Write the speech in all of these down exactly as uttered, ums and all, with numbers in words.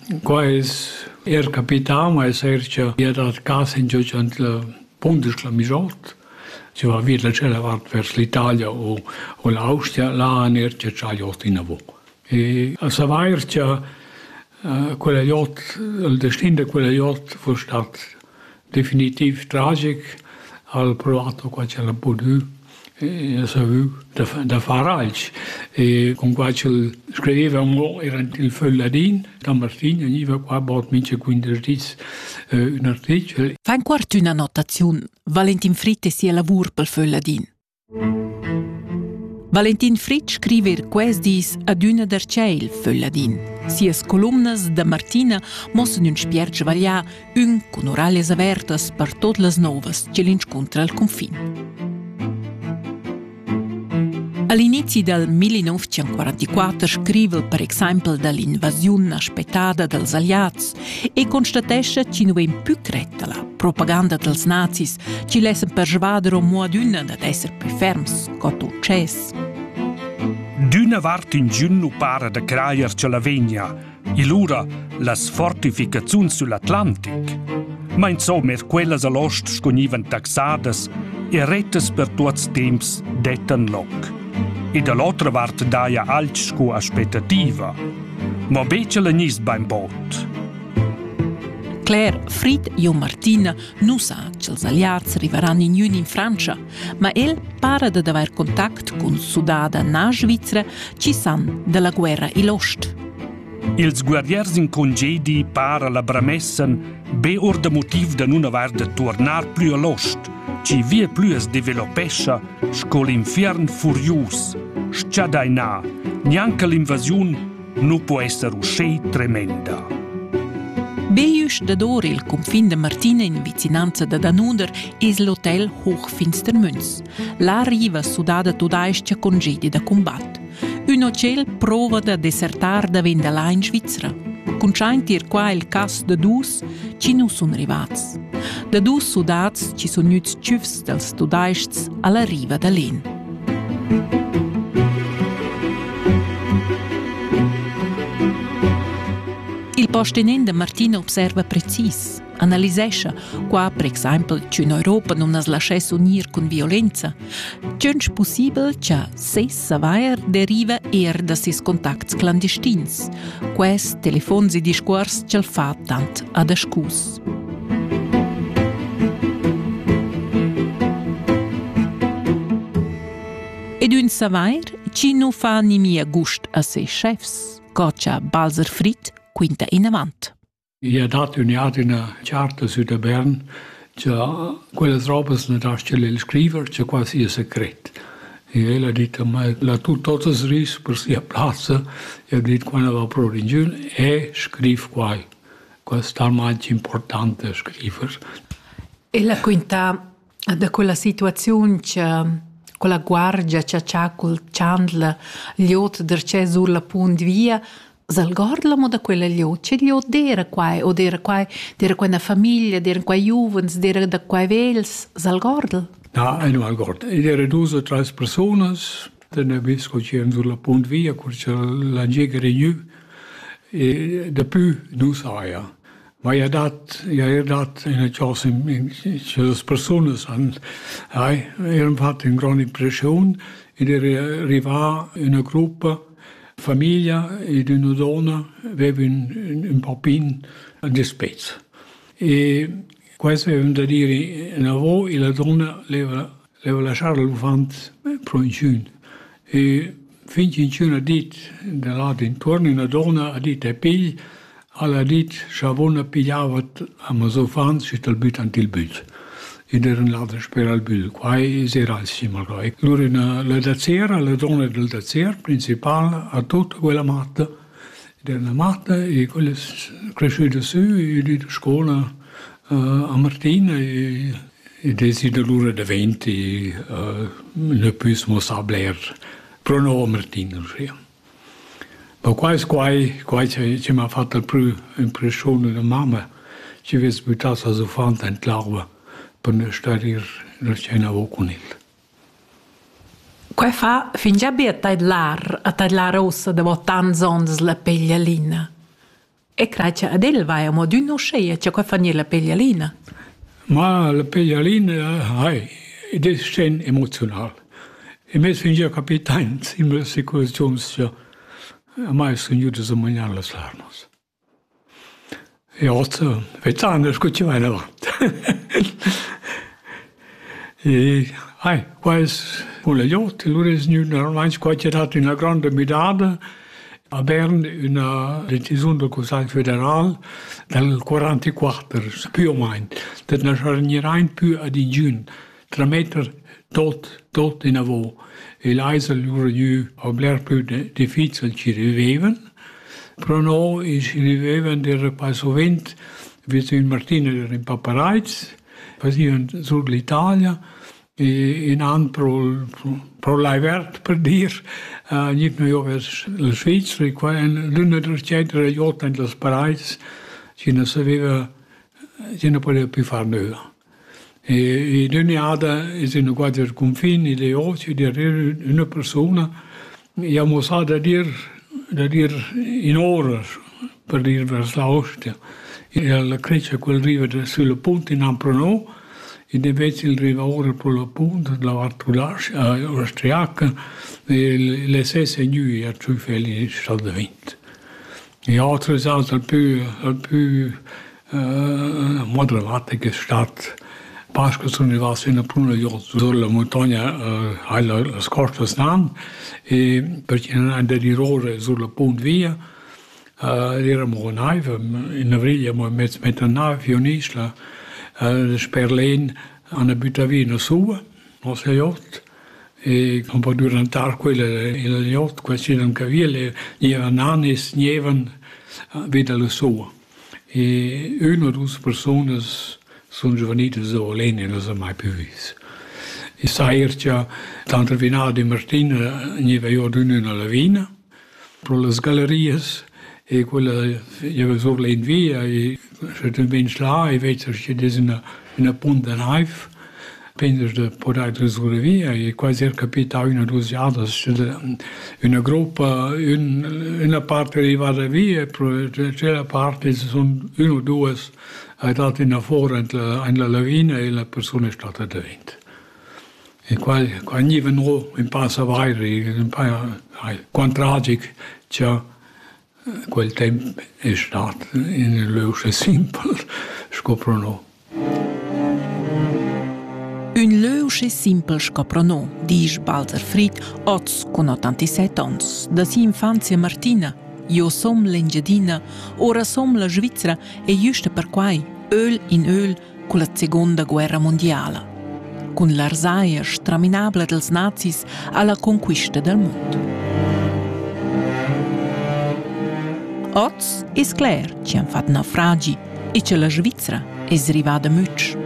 quais er capitan, ma esercia ia dat casa in giocant la Bundesla Misot, ci va via la cella vart vers l'Italia o, o l'Austria, là an ercia c'ha iot in avo. E a Savaircia, uh, quella iot, il destin de quella iot fu stat definitiv tragic, al provato qua c'è la podu, e a savu da, da faralci. E con qua c'è scriveva un po', era il Fölladin, da Martina, ogni qua bot mince quindici dis uh, un articolo. Fa in quarto una notazione. Valentin Fritt sia lavur pel Fölladin. Valentin Fritt scriver quest dis ad una d'arceil Fölladin. Sias columnas da Martina mossen un spierge vaglià un con oralias avertas per tot las novas che l'inscontra al confin. All'inizio del millenovecentoquarantaquattro scrive per esempio dell'invasione aspettata dels aliats e constatesce che non è più cretta la propaganda dels nazis ci lassen persuadere mo ad una ad essere più ferms cotto ces. D'una vart in giugno para da craier ce la vegna, e l'ura las fortificazioni sull'Atlantic. Ma insomma, quelles all'ost scognivan taxadas e rettes per tuos temps detten loc. E dall'altra vart daia altsco aspettativa. Ma becce la nis beim bot. Claire, Fritt e Martina non sa che els aliats arriveranno in giugno in Francia, ma el para ad aver contact con sudada na Svizzera ci san della guerra in l'ost. Ils guerriers in congedi para la bramessen be or de motiv de non aver de tornar più all'ost, ci vie plus developescha sco l'infern furius, sciadaina, neanche l'invasion non può essere uscì tremenda. Beius da d'ora il confin de Martina in vicinanza da Danunder es l'hotel Hochfinstermünz. La riva sudada tudaiscia congedi da combat. Un hotel prova da desertar da vendela in Svizzera. Conciantir qua il cas de dus ci nu sun rivats. Da dus sudats ci sun nuts ciufs dels tudaists alla riva da Len. Il postenent de Martina observa precis, analisescha, qua per esempio che in Europa non es lasces unir con violenza, c'è possibile che ses savair deriva er da sis contacts clandestins, quest telefons e discors c'el fa tant ad ascus. Ed un savair ci non fa ni mia gust a ses chefs, coccia Balzer Fritt quinta in avant. I ha dat un iad in a charta su da Bern che quelle robes ne dasce l'el scriver che quasi è secret. E ella ha detto, ma la tu totes ris per sia plazza e ha detto quando va pro in giù e scriv quai. Questo è talmente importante scriver. E la quinta da quella situazione che quella guardia che c'ha col Chandler gli ot der c'è sulla punt via Salgordlamo da quella liot, c'è liot d'era quai, o d'era quai, d'era quai una famiglia, d'era quai juvens, d'era da quai vels, Salgordl? No, non Salgordl. D'era due o tre persone, ne visco c'erano sulla punt via, c'è la giega rigiù, e da più non saia. Ma io ho dato, io ho dato in cosa, c'è le persone, erano fatte una grande impressione, ed era arrivata una gruppo, famiglia ed una donna aveva un, un, un bambino a dispezzo. E questo aveva da dire una volta e la donna aveva lasciato l'infante per un giorno. E finché un giorno ha detto, dall'altro intorno, una donna ha detto ai figli, ha detto, Shavona pigliava a Masofan, si è buttato il buio. Ed era un ladro per il buio. Qua era il simile. Allora, la daziera, la donna del dazier principale, ha tutta quella matta. Ed era una matta e quella è cresciuta su e di scuola uh, a Martina e, e decide l'ora di venti uh, ne possiamo sapere però a Martina. Ma qua è qua, qua ci mi ha fatto più impressione di mamma. Ci aveva buttato a Sofanta in Clauva. Per non stare nel cielo con il. Qua fa fin già a tagliare, a tagliare rossa da tanti anni la peglialina. E cracia adel vai mo d'uno sceia, c'è qua fanni la peglialina. Ma la peglialina, hai, ed è scen emozional. E me fin già capitan, in le situazioni, a mai sono giusto a mangiare le armas. E oggi, vediamo, scucci vai avanti. E, hai, qua è con le yacht, allora è normalmente qua c'è dato una grande medaglia a Bern, una decisione del Consiglio federale del quarantaquattro, più o meno. Dat non c'era più ad in giugno, tre metri tot, tot in avò. E l'Eisel loro nu obler più difficile ci riveven. Però no, ci riveven der pas sovint, vi in Martina der in Papareiz, facevano sull'Italia, e in an pro, pro l'aivert, per dir, uh, nicht nur vers la Svizzera, qua in l'una der centra jot in las Pareiz, ci non sapeva, ci non poteva più far nulla. E in ogni ada è in guardia del confine, le occhi di una persona, e abbiamo usato da dire, da dire in ore, per dire verso l'Austria. E la creccia quel riva sulla punta in Ampronò, e invece il riva ora per la punta, la Vartulascia, austriaca, e le stesse nui a Truffelli in Stato Vint. E altre sono più, più uh, moderate che state. Parce sono arrivati in prima yacht sulla montagna uh, alla scorta snan e perché non hanno di rore sulla punta via uh, eravamo in nave in avril abbiamo messo una nave fionisla uh, Sperlin hanno buttato via una sua nostra yacht e un po' durante quella in yacht questi non capiva nievano nanis nievano uh, veda la sua e una o due persone sono giovaniti so alene, non sono mai più visto. E sai che tanto vinale di Martina ne avevo una lavina, per le gallerie, e quella io so in via, e se tu ben là, e vedi che c'è una, una punta naif, penso che potete sulla via, e quasi ho capito una o due anni, una gruppa, un, una parte arrivata via, c'è la parte, sono uno o due, ha dato in fuori una lavina e la persona è stata dentro. E qua, qua ogni vengo in passa vai, quanto tragico c'è quel tempo è stato, in luce semplice, scoprono. Un luce semplice scoprono, dice Balzer Fried, oz con ottantasette anni, da sua infanzia Martina. Io som l'Engiadina, ora som la Svizzera e giusto per quai, öl in öl, con la seconda guerra mondiale, con l'arsaia straminabile dels nazis alla conquista del mondo. Oz è clar che han fatto naufragi e che la Svizzera è arrivata much.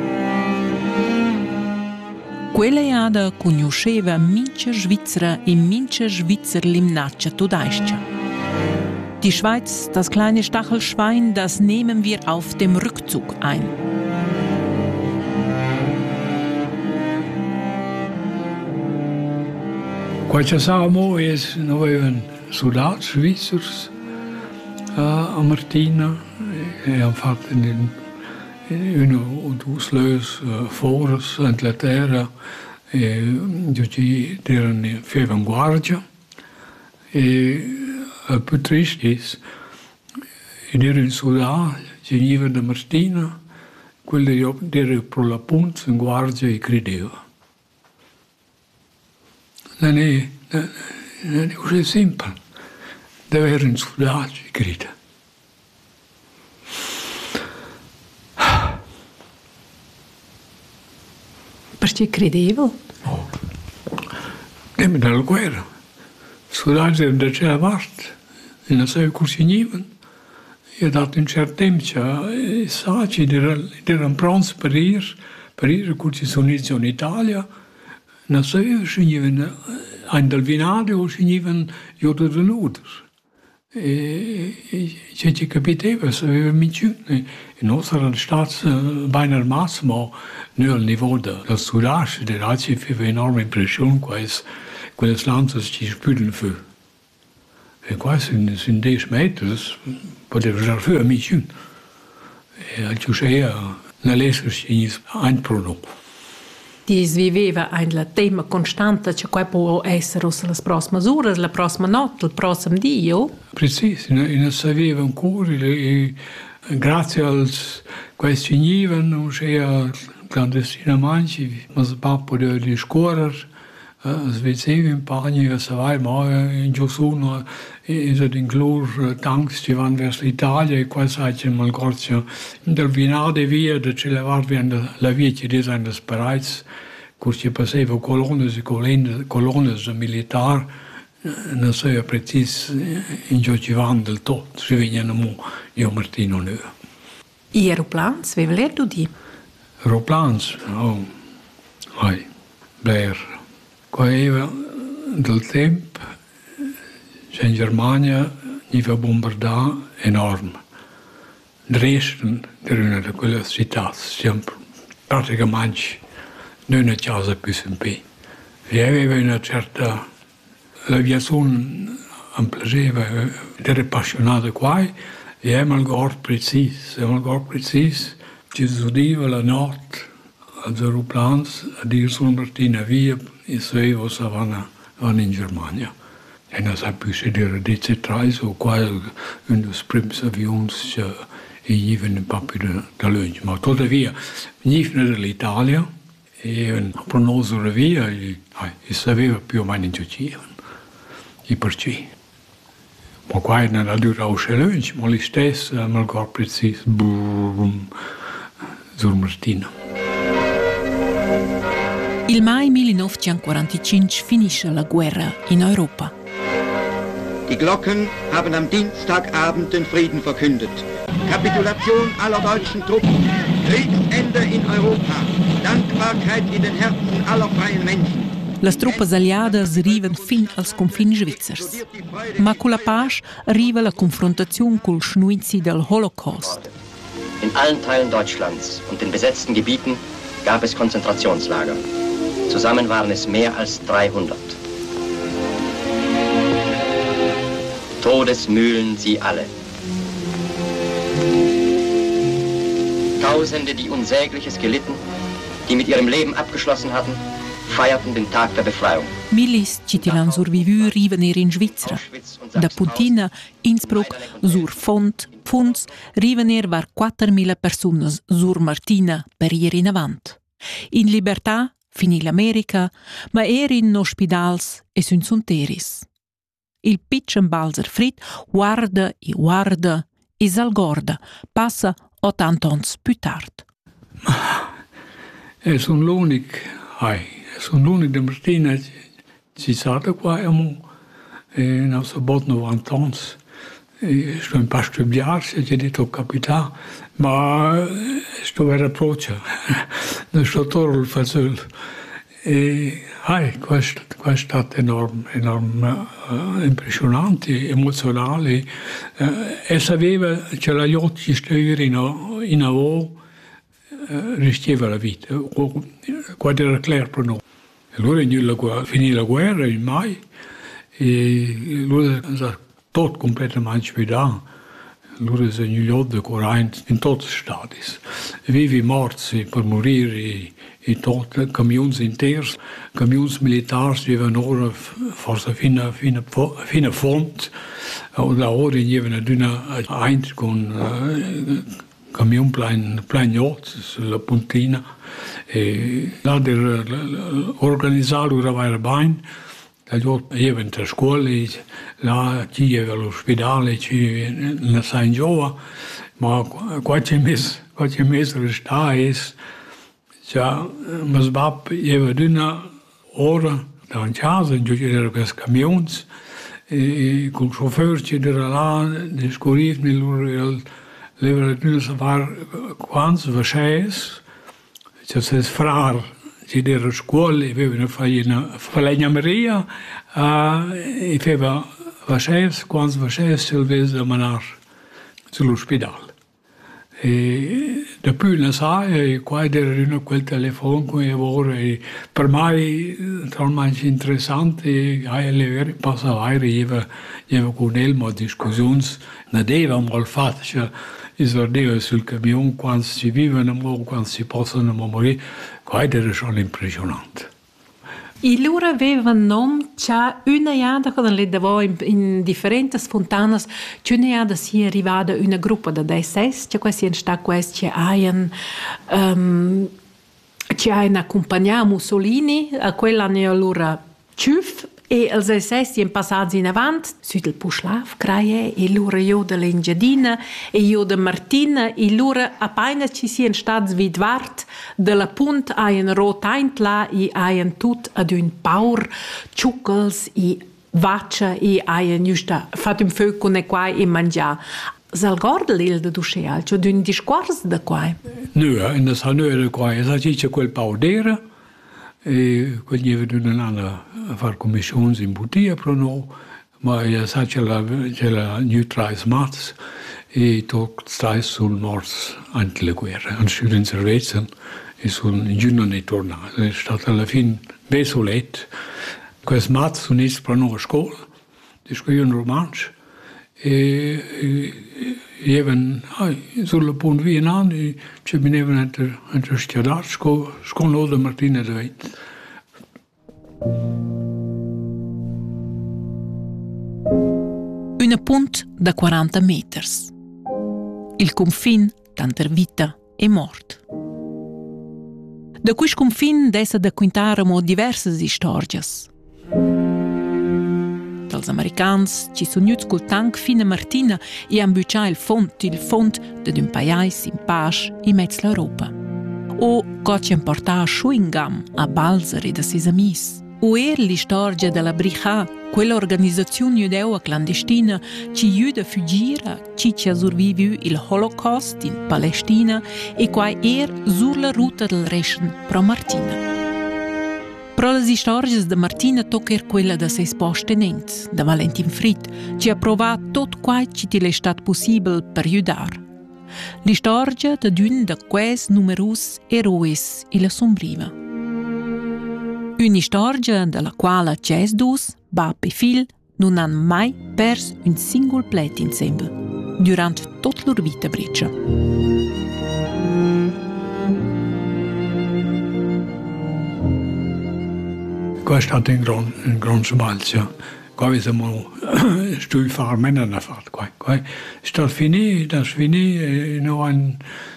Quella iada conosceva mince Svizzera e mince Svizzer limnaccia todaiscia. Die Schweiz, das kleine Stachelschwein, das nehmen wir auf dem Rückzug ein. Qua ci siamo è noi avevamo soldati svizzeri uh, a Martina e hanno fatto in, in uno o due sleus uh, foros in Inghilterra e ci erano guardia e il più triste è che in Sudan veniva da Martina, quello che era per la punta in guardia e credeva. Non è, non è così semplice, deve essere in Sudan e credere. Perché credevo? Oh. Tema della guerra. Sudan era da c'era parte. E non sapeva cosa significava. E ha dato un certo tempo, e sa che erano pronti per ir, per ir, cosa sono in Italia, non sapeva se significava un del vinale o significava io da nudo. E c'è chi capitava, sapeva mica. E noi erano stati bene armati, ma non al livello del Sud-Est, da ci aveva enorme impressione, quelle lanze ci sputano fu. E qua sin, sin dieci meters poteva già fare amici. E al ciuscea la lesser si ein prodotto. Dis viveva ein la tema constante che qua può essere le prossime ore, la prossima notte, il prossimo dio. Precis, non sapeva ancora e grazie al questi niven non c'era clandestinamente, ma si papà di scorrere. Svezeva in pagina, se vai, ma in Giossuno is het in gloor tanks die van verso l'Italia e qua sai c'è mal corso del vinade via de ce le var via la via ci des an des bereits kur ci passeva colonnes e colonnes colonnes militar non so precis in Giovanni del tot si vengono mo io Martino ne I aeroplans, wie leer du die? Aeroplans, oh, hai, Blair. Qua era del tempo, in Germania niva bombardà enorme. Dresden era una di quelle città, sempre, praticamente non una casa più sempre. E aveva una certa... L'aviazione mi piaceva, era appassionata qua, e è malgor preciso, è malgor preciso. Ci si udiva la notte, als aeroplans, a dir San Martina via, e sapevo se vanno, vanno in Germania. E non sa più se dire D C tre o qua un dei primi avioni che venivano un po' più da lungo. Ma tuttavia, venivano dall'Italia e un pronosero via e, e sapeva più o meno in Giuccia. E perché? Ma qua non ha durato se lungo, ma lo stesso, malgrado preciso, boom, San Martina. Il mai millenovecentoquarantacinque finisce la guerra in Europa. Die Glocken haben am Dienstagabend den Frieden verkündet. Kapitulation aller deutschen Truppen, Kriegsende in Europa, Dankbarkeit in den Herzen aller freien Menschen. Le truppe aliadas arrivano fin als confini svizzers. Ma con la pace arriva la confrontazione col schnuizi del Holocaust. In allen Teilen Deutschlands und den besetzten Gebieten gab es Konzentrationslager. Zusammen waren es mehr als dreihundert. Todesmühlen sie alle. Tausende, die Unsägliches gelitten, die mit ihrem Leben abgeschlossen hatten, feierten den Tag der Befreiung. Milis citilan survivü riven er in Svizzera. Da Puntina, Innsbruck, sur Font, Pfunz, riven er var quattromila personas sur Martina per ir in avant. In libertà, finì l'America, ma er in ospidals e sun sunteris. Il pitchen balzer frit guarda e guarda e salgorda, passa ottanta ans più tard. E sono l'unico, ai, sono l'unico di Martina ci stata qua a mo, e non so bot novanta ans. E sto in pas studiare, se ci detto capità, ma sto per approccio, non sto torno il fazzolo. E ai, questo, questo è stato enorme, enorme, uh, impressionante, emozionale. Uh, e sapeva che la yacht ci stava in, in avò, uh, rischiava la vita. Questo era chiaro per noi. Allora la, finì la guerra in mai e allora è tutto completamente sfidato. Allora è un yacht di quaranta in tutti i stati. Vivi morti per morire e tutti, camioni interi, camioni militari avevano ora forse fino, fino, fino a fonte, o da ora avevano una eint con uh, camion plein, plein yacht sulla puntina. E là der organizzato era bene, da yacht avevano le scuole, là ci aveva l'ospedale, ci la Saint Giova, ma qualche mese, qualche mese resta è cioè, ma sbap aveva una ora da in casa, in giù c'erano questi camioni, e con il chauffeur c'era là, discorrivano loro, avevano una sapere quanto faceva, cioè se sfrar, c'era scuola, avevano fatto falegnameria, e aveva faceva quanto faceva se aveva da manare sull'ospedale. E dopo una saia, e qua era quel telefono con i lavori, e per me talmente interessante, e alle vere passava, io avevo con lui ma discussioni, non aveva mal fatto, cioè, esordeva sul camion quando si vivono, quando si possono morire, qua era schon impressionante. E loro avevano nome, c'è una jada che le davo in, in differenti fontanas, c'è una jada si è arrivata una gruppo da S S, c'è questi in sta questi c'è un um, c'è un accompagnato Mussolini, a quella ne allora ciuf, e els S S sono passati in avanti, su del Puschlaf, creie, e loro io dell'Engiadina, e io da Martina, e loro appena ci siano stati svidvart, della punt ein rotaint là, e ein tut ad un paur, ciuccels, e vaccia, e ein giusta, fat un feu con e qua e mangia. Zal gordel il da dusce alcio, d'un discorso da qua? No, in das hanno da qua, e sa c'è quel paudera, e quelli avevano una a fare commissioni in bottiglia per noi, ma io sa c'è la, c'è la New Trice Mats e tocca stai sul nord anche le guerre, anche in Svezia e sul in giugno ne torna. È stato alla fine desolet. Questi Mats sono iniziati per noi a scuola, di scrivono romanzi e, e avevano, sulla punta via in anni, ci venivano a studiare, scuola da Martina da Veit. Una punt da quaranta meters. Il confin tanter vita e mort. Da quis confin dessa da quintaramo diverse stories. Dals americans ci sono venuti col tank fino a Martina e han bucciato il fond, il fond di un paese in pace in mezzo all'Europa. O che ci han portato chewing gum a Balzer da ses amis. O era la storia della Bricha, quell'organizzazione giudea clandestina che aiuta a fuggire chi ci ha sopravvissuto il Holocaust in Palestina e che era sulla ruta del Reschen pro Martina. Però le storie di Martina tocca quella da sei spostenenti, da Valentin Fried, che ha provato tutto quel che ti è stato possibile per aiutare. La storia di un di questi numerosi eroi e la sombriva. Una storia della quale Ces dus, Bab e Phil, non hanno mai perso un singolo plet insieme, durante tutta la loro vita breccia. Questo è stato un gran, un gran sbalzo. Qua abbiamo studiato fare meno da fare. È stato finito, è finito, e noi abbiamo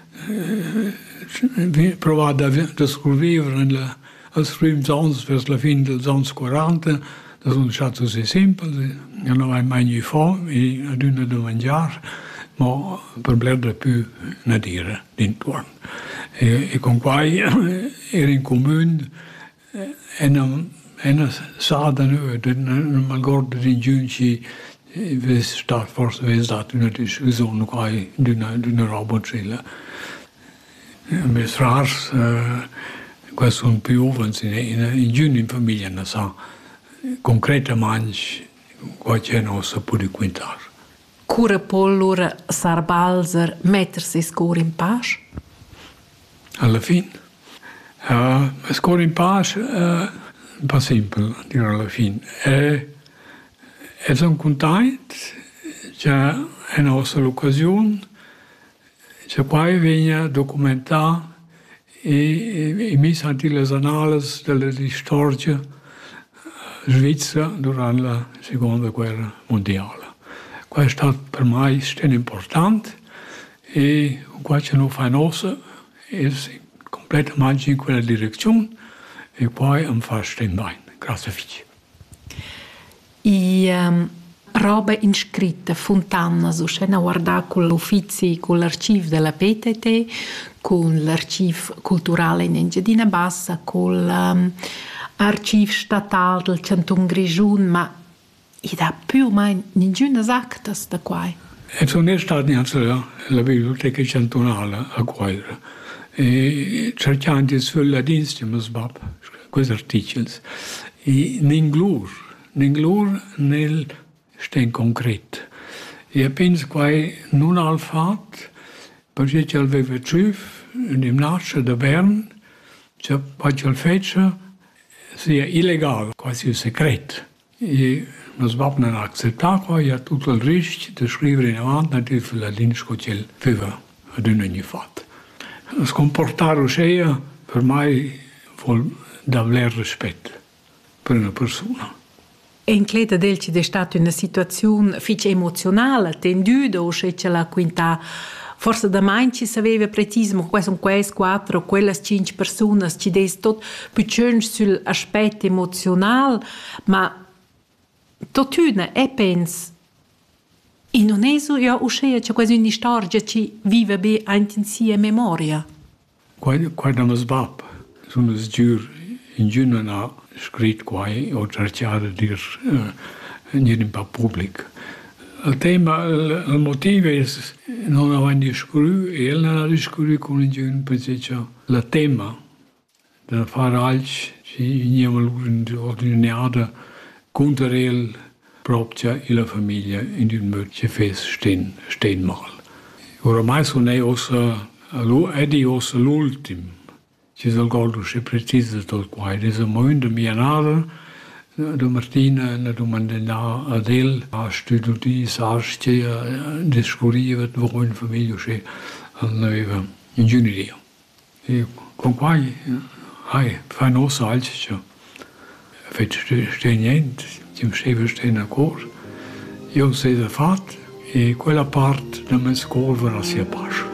provato a scrivere als primi anni, verso la fine degli anni quaranta, das sono stato così semplice, non avevo mai niente fame, e ad una da mangiare, ma per blerdere più a dire d'intorno. E, e con quai era in comune, e non sa da noi, non mi ricordo di giunci, è stato forse è stata una discussione qua di una, di una roba trilla. Mi strars, questi sono più avanti, in, in giugno in famiglia non sa concretamente qua c'è non si può quintare. Cura poi loro Sarbalzer mettersi score in pace? Alla fine. Uh, score in pace uh, è pas semplice, dire alla fine. E, e sono contento che è nostra l'occasione che poi viene documentata e, e mi senti le analisi della storia svizzera durante la seconda guerra mondiale. Questo è stato per me importante e questo non fa nostra è completamente in quella direzione e poi mi fa stare bene. Grazie Fici. E um, roba iscritta, fontana, so c'è una guarda con l'ufficio, con l'archivio della P T T, con l'archivio culturale in Engiadina Bassa, con l'archivio um, statale del Canton Grigion, ma i da più o meno nessuna acta da qua. E sono stati anche la biblioteca cantonale a Guaira e cercando di svolgere diensti mi sbab questi articoli e ninglur ninglur nel sten concreto e penso che non al fatto perché ci aveva truf in imnaccia da Bern, c'è poi il fece sia illegale, quasi un segreto. E non sbappano accettato, e ha tutto il rischio di scrivere in avanti di la linea che il aveva ad un anno fatto. Scomportare sia per me vuol davvero rispetto per una persona. E in Cleta Delci è stata una situazione fice emozionale, tenduta, o c'è la quinta. Forse da mai ci sapeva precisamente quali sono quelle quattro, quelle cinque persone, ci des tot più sull'aspetto emozionale, ma totuna e penso, e non è so, io uscire, c'è quasi una storia che ci vive bene anche in sia memoria. Quando mi sbappa, sono giuro, in giorno na scritto qua, ho cercato di dire, in un pubblico. Il tema, il, il motivo è non avendo scritto, e il non ha scritto con un giorno, perché il tema da fare altro, ci veniamo ordinata contro il proprio e la famiglia in un modo che fa stehen, stehen mal. Oramai sono ossa, è di ossa l'ultimo, ci sono guardo se preciso tutto qua. È un momento mia nada, da Martina, la domanda ad el, ha studiato di sarci, di scoprire dove in famiglia c'è, aveva in giugno. E con qua, hai, fa ossa altro, fait stehen niente, ci mi stehen a cor. Io sei da fatto, e quella parte da me scorva si appascia.